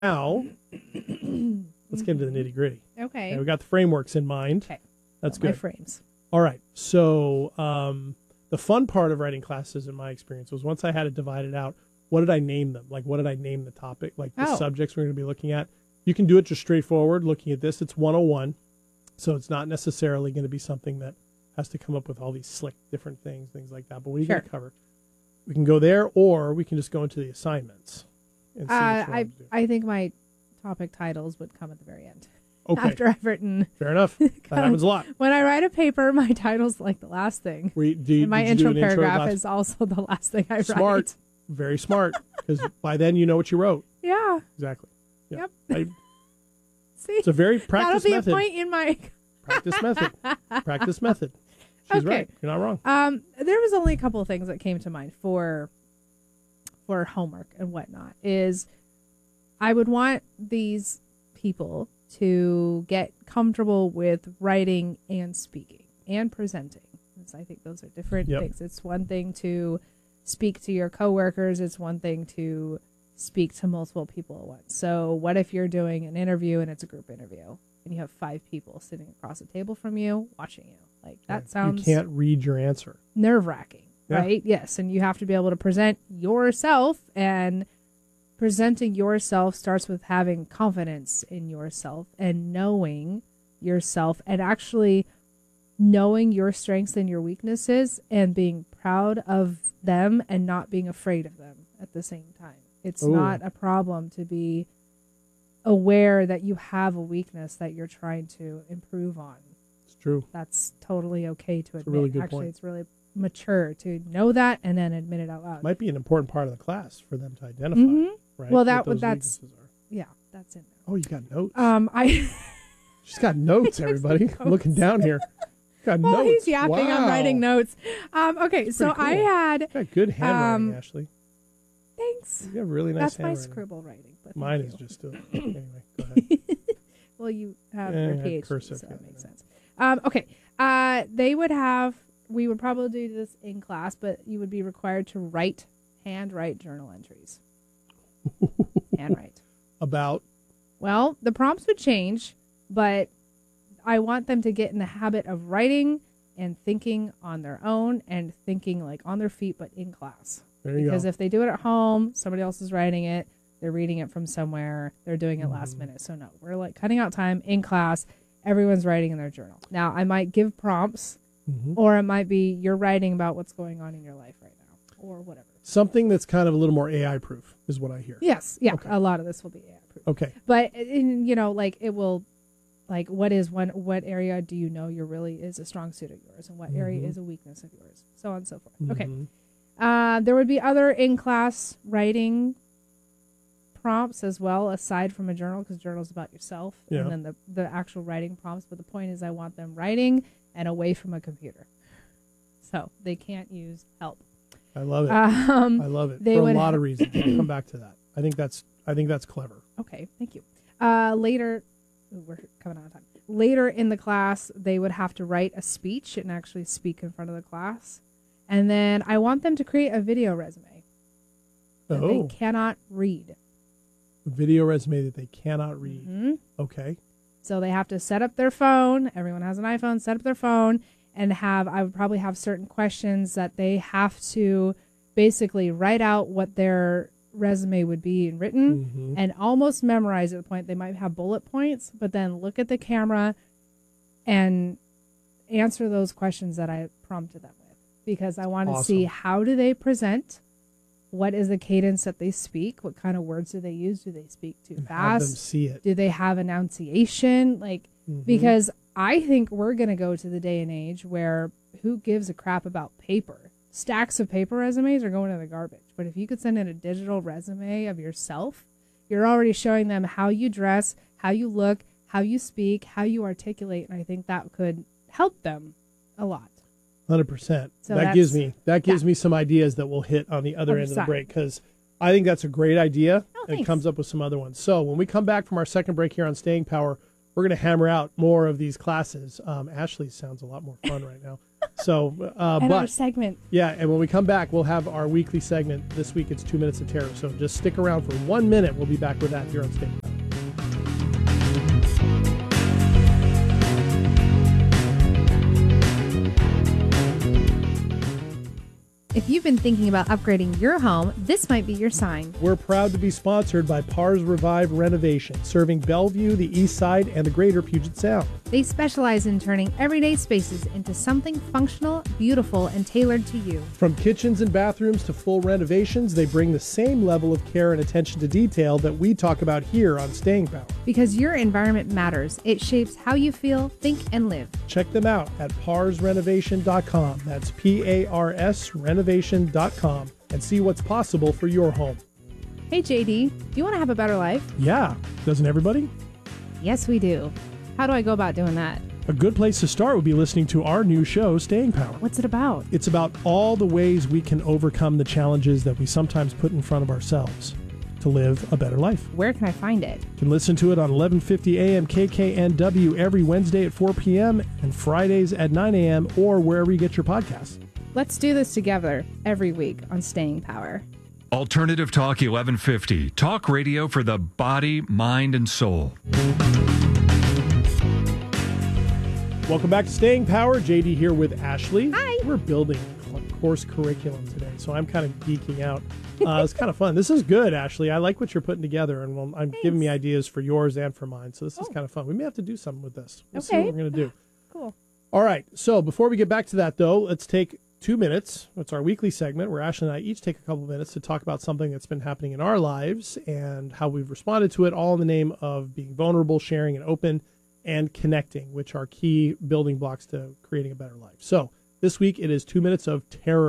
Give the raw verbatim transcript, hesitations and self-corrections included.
Now, let's get into the nitty gritty. Okay. We got the frameworks in mind. Okay. That's Got my good. frames. All right. So um, the fun part of writing classes, in my experience, was once I had it divided out, what did I name them? Like, what did I name the topic? Like the Oh. subjects we're going to be looking at. You can do it just straightforward. Looking at this, it's one oh one. So it's not necessarily going to be something that has to come up with all these slick different things, things like that. But what are you Sure. going to cover? We can go there, or we can just go into the assignments. And see Uh, what you I want to do. I think my topic titles would come at the very end. Okay. After I've written. Fair enough. That happens a lot. When I write a paper, my title's like the last thing. We, do you, and my did you do intro an intro paragraph last- is also the last thing I Smart. write. Very smart. Because by then you know what you wrote. Yeah. Exactly. Yeah. Yep. I, See, it's a very that'll practice be method. a point in my. Practice method. Practice method. She's Okay. right. You're not wrong. Um, there was only a couple of things that came to mind for for homework and whatnot. Is I would want these people to get comfortable with writing and speaking and presenting. Because I think those are different Yep. things. It's one thing to speak to your coworkers. It's one thing to speak to multiple people at once. So what if you're doing an interview and it's a group interview and you have five people sitting across the table from you watching you? Like that Right. sounds You can't read your answer. nerve wracking, Yeah. right? Yes. And you have to be able to present yourself, and presenting yourself starts with having confidence in yourself and knowing yourself and actually knowing your strengths and your weaknesses and being proud of them and not being afraid of them at the same time. It's Ooh. not a problem to be aware that you have a weakness that you're trying to improve on. It's true. That's totally okay to admit. a really good Actually, point. it's really mature to know that and then admit it out loud. Might be an important part of the class for them to identify. Mhm. Right? Well, that what those that's weaknesses are. yeah, that's in there. Oh, you got notes. Um, I She's got notes, everybody. I'm looking down here. Got well, notes. he's yapping. I'm Wow. writing notes. Um, okay, so pretty I cool. had You got good handwriting, um, Ashley. thanks. You have really nice That's my handwriting. scribble writing. But Mine thank is you. just still. Anyway, go ahead. Well, you have Yeah, your I have PhD, cursive, so yeah, that makes yeah. sense. Um, okay, uh, they would have. We would probably do this in class, but you would be required to write, handwrite journal entries. Handwrite. About Well, the prompts would change, but I want them to get in the habit of writing and thinking on their own and thinking like on their feet, but in class. there you Because go. if they do it at home, somebody else is writing it, they're reading it from somewhere, they're doing it last Mhm. minute. So no, we're like cutting out time in class. Everyone's writing in their journal. Now, I might give prompts, Mhm. or it might be you're writing about what's going on in your life right now, or whatever. Something that's kind of a little more A I proof is what I hear. Yes, yeah, Okay. a lot of this will be A I proof. Okay. But in, you know, like it will, like what is one? What area do you know your really is a strong suit of yours, and what area Mhm. is a weakness of yours, so on and so forth. Okay. Mhm. Uh, there would be other in-class writing prompts as well, aside from a journal, because journal's about yourself, Yeah. and then the the actual writing prompts. But the point is, I want them writing and away from a computer, so they can't use help. I love it. Um, I love it they for a would lot ha- of reasons. I'll come back to that. I think that's. I think that's clever. Okay, thank you. Uh, later, ooh, we're coming out of time. Later in the class, they would have to write a speech and actually speak in front of the class. And then I want them to create a video resume that Oh, they cannot read. video resume that they cannot read. Mhm. Okay. So they have to set up their phone. Everyone has an iPhone. Set up their phone and have. I would probably have certain questions that they have to basically write out what their resume would be in written. Mhm. And almost memorize at the point they might have bullet points, but then look at the camera and answer those questions that I prompted them with, because I want to see Awesome. how do they present, what is the cadence that they speak, what kind of words do they use, do they speak too And have them fast, see it. do they have enunciation, like Mhm. because I think we're going to go to the day and age where who gives a crap about paper? Stacks of paper resumes are going in the garbage. But if you could send in a digital resume of yourself, you're already showing them how you dress, how you look, how you speak, how you articulate. And I think that could help them a lot. one hundred percent. So That gives that's- me that gives yeah. me some ideas that we'll hit on the other Other end of the side. break, because I think that's a great idea, Oh, and it thanks. comes up with some other ones. So when we come back from our second break here on Staying Power, we're going to hammer out more of these classes. Um, Ashley sounds a lot more fun right now. So, uh, and but our segment. yeah, and when we come back, we'll have our weekly segment. This week it's Two Minutes of Terror. So just stick around for one minute. We'll be back with that here on Staying Power. If you've been thinking about upgrading your home, this might be your sign. We're proud to be sponsored by Pars Revive Renovation, serving Bellevue, the East Side, and the greater Puget Sound. They specialize in turning everyday spaces into something functional, beautiful, and tailored to you. From kitchens and bathrooms to full renovations, they bring the same level of care and attention to detail that we talk about here on Staying Power. Because your environment matters. It shapes how you feel, think, and live. Check them out at pars renovation dot com. That's P A R S renovation dot com and see what's possible for your home. Hey, J D, do you want to have a better life? Yeah, doesn't everybody? Yes, we do. How do I go about doing that? A good place to start would be listening to our new show, Staying Power. What's it about? It's about all the ways we can overcome the challenges that we sometimes put in front of ourselves to live a better life. Where can I find it? You can listen to it on eleven fifty A M K K N W every Wednesday at four p.m. and Fridays at nine a.m. or wherever you get your podcasts. Let's do this together every week on Staying Power. Alternative Talk eleven fifty. Talk radio for the body, mind, and soul. Welcome back to Staying Power. J D here with Ashley. Hi. We're building a course curriculum today, so I'm kind of geeking out. Uh, it's kind of fun. This is good, Ashley. I like what you're putting together, and well, I'm Thanks. giving me ideas for yours and for mine, so this is Oh. kind of fun. We may have to do something with this. We'll see Okay. what we're going to do. Cool. All right, so before we get back to that, though, let's take two minutes. It's our weekly segment where Ashley and I each take a couple of minutes to talk about something that's been happening in our lives and how we've responded to it, all in the name of being vulnerable, sharing, and open, and connecting, which are key building blocks to creating a better life. So this week it is two minutes of terror.